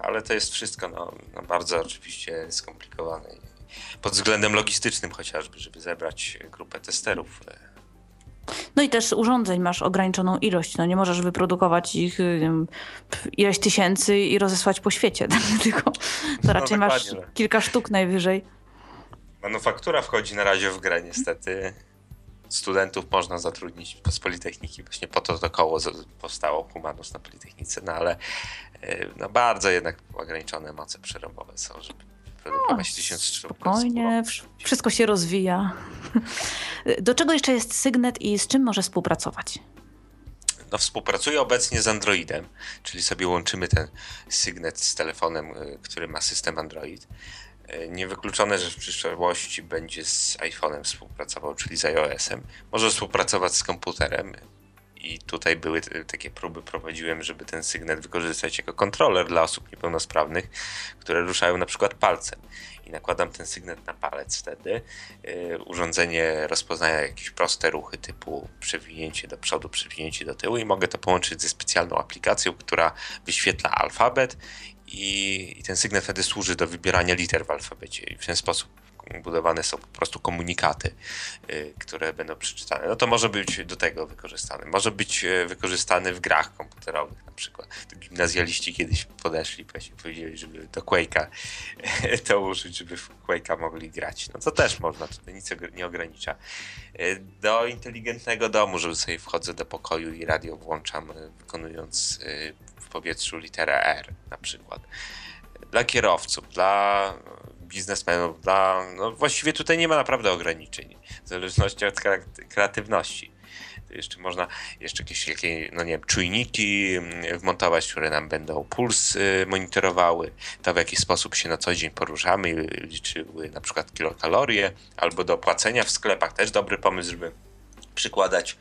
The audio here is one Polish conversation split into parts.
ale to jest wszystko bardzo oczywiście skomplikowane. Pod względem logistycznym chociażby, żeby zebrać grupę testerów. No i też urządzeń masz ograniczoną ilość. No nie możesz wyprodukować ich ileś tysięcy i rozesłać po świecie. Tylko to raczej masz kilka sztuk najwyżej. Manufaktura wchodzi na razie w grę niestety. Studentów można zatrudnić z Politechniki. Właśnie po to koło powstało Humanus na Politechnice, ale bardzo jednak ograniczone moce przerobowe są, żeby produkować 1000 sztuk. Spokojnie, wszystko się rozwija. Do czego jeszcze jest Sygnet i z czym może współpracować? Współpracuję obecnie z Androidem, czyli sobie łączymy ten Sygnet z telefonem, który ma system Android. Niewykluczone, że w przyszłości będzie z iPhone'em współpracował, czyli z iOS-em. Może współpracować z komputerem i tutaj były takie próby, prowadziłem, żeby ten Sygnet wykorzystać jako kontroler dla osób niepełnosprawnych, które ruszają na przykład palcem. I nakładam ten Sygnet na palec wtedy. Urządzenie rozpoznaje jakieś proste ruchy typu przewinięcie do przodu, przewinięcie do tyłu i mogę to połączyć ze specjalną aplikacją, która wyświetla alfabet i ten Sygnet wtedy służy do wybierania liter w alfabecie i w ten sposób budowane są po prostu komunikaty, które będą przeczytane. No to może być do tego wykorzystane. Może być wykorzystany w grach komputerowych na przykład. To gimnazjaliści kiedyś podeszli i powiedzieli, żeby do Quake'a to użyć, żeby w Quake'a mogli grać. No to też można, to nic nie ogranicza. Do inteligentnego domu, żeby sobie wchodzę do pokoju i radio włączam, wykonując w powietrzu literę R na przykład. Dla kierowców, dla biznesmenów, właściwie tutaj nie ma naprawdę ograniczeń, w zależności od kreatywności. To jeszcze można jakieś czujniki wmontować, które nam będą puls monitorowały, to w jaki sposób się na co dzień poruszamy i liczyły na przykład kilokalorie, albo do płacenia w sklepach też dobry pomysł, żeby przykładać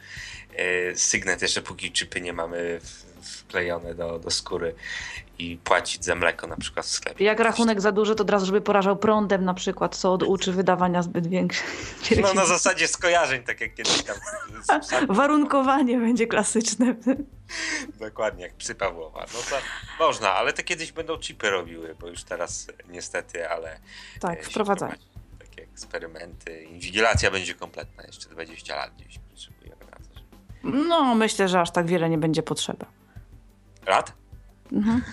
Sygnet jeszcze póki chipy nie mamy wklejone do skóry i płacić za mleko na przykład w sklepie. Jak rachunek za duży, to od razu, żeby porażał prądem na przykład, co oduczy wydawania zbyt większych. No na zasadzie skojarzeń, tak jak kiedyś tam. Warunkowanie będzie klasyczne. Dokładnie, jak psy Pawłowa. No to można, ale to kiedyś będą chipy robiły, bo już teraz niestety, ale... Tak, wprowadzają. Takie eksperymenty. Inwigilacja będzie kompletna, jeszcze 20 lat gdzieś potrzebujemy na to. No, myślę, że aż tak wiele nie będzie potrzeba. Lat? Mhm.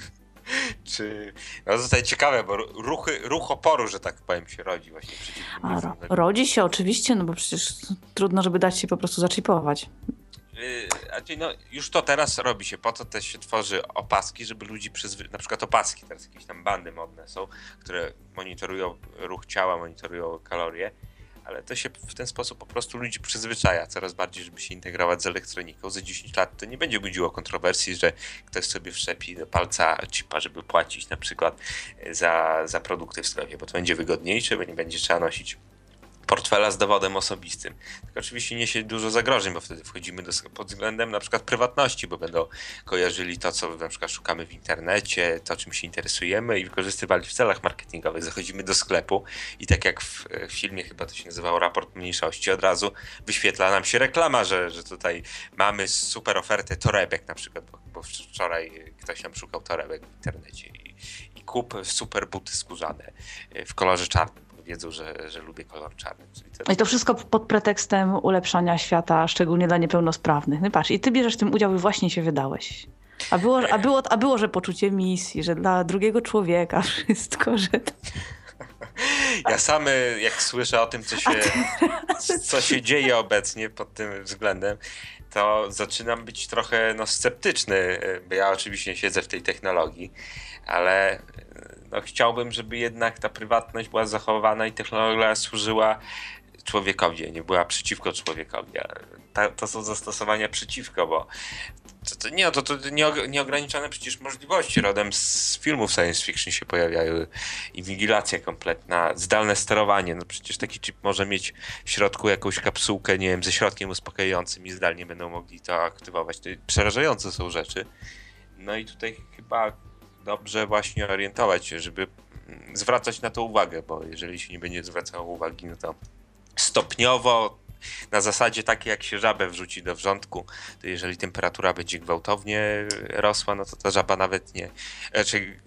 No tutaj ciekawe, bo ruch oporu, że tak powiem, się rodzi właśnie przeciwko. Rodzi się oczywiście, no bo przecież trudno, żeby dać się po prostu zaczipować. Już to teraz robi się, po to też się tworzy opaski, żeby ludzi na przykład opaski, teraz jakieś tam bandy modne są, które monitorują ruch ciała, monitorują kalorie, ale to się w ten sposób po prostu ludzi przyzwyczaja coraz bardziej, żeby się integrować z elektroniką. Za 10 lat to nie będzie budziło kontrowersji, że ktoś sobie wszczepi do palca chipa, żeby płacić na przykład za produkty w sklepie, bo to będzie wygodniejsze, bo nie będzie trzeba nosić portfela z dowodem osobistym. Tylko oczywiście niesie dużo zagrożeń, bo wtedy wchodzimy pod względem na przykład prywatności, bo będą kojarzyli to, co na przykład szukamy w internecie, to czym się interesujemy i wykorzystywali w celach marketingowych. Zachodzimy do sklepu i tak jak w filmie chyba to się nazywało Raport Mniejszości, od razu wyświetla nam się reklama, że tutaj mamy super ofertę torebek na przykład, bo wczoraj ktoś nam szukał torebek w internecie i kup super buty skórzane w kolorze czarnym. Wiedzą, że lubię kolor czarny. I to wszystko pod pretekstem ulepszania świata, szczególnie dla niepełnosprawnych. No patrz, i ty bierzesz w tym udział i właśnie się wydałeś. A było, że poczucie misji, że dla drugiego człowieka wszystko, że... Ja sam jak słyszę o tym, co się dzieje obecnie pod tym względem, to zaczynam być trochę sceptyczny, bo ja oczywiście siedzę w tej technologii, ale chciałbym, żeby jednak ta prywatność była zachowana i technologia służyła człowiekowi, a nie była przeciwko człowiekowi. To są zastosowania przeciwko, bo to nieograniczone przecież możliwości rodem z filmów science fiction się pojawiają. Inwigilacja kompletna, zdalne sterowanie. No przecież taki chip może mieć w środku jakąś kapsułkę, nie wiem, ze środkiem uspokajającym i zdalnie będą mogli to aktywować. To przerażające są rzeczy. No i tutaj chyba dobrze właśnie orientować się, żeby zwracać na to uwagę, bo jeżeli się nie będzie zwracało uwagi, no to stopniowo na zasadzie takiej, jak się żabę wrzuci do wrzątku, to jeżeli temperatura będzie gwałtownie rosła, no to ta żaba nawet nie...